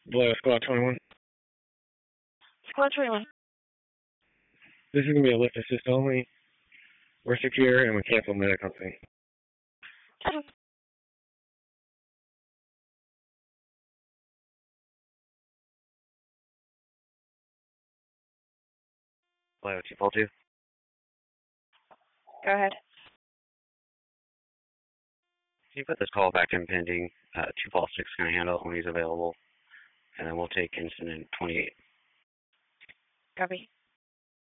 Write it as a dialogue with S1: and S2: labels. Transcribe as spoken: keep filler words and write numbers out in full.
S1: Blair, Squad twenty-one.
S2: Squad twenty-one.
S1: This is going to be a lift assist only. We're secure and we cancel meta company.
S2: Okay.
S3: Blair, two four two.
S2: Go ahead.
S3: Can you put this call back in pending? Uh, two Paul six going to handle it when he's available. And then we'll take incident twenty-eight.
S2: Copy.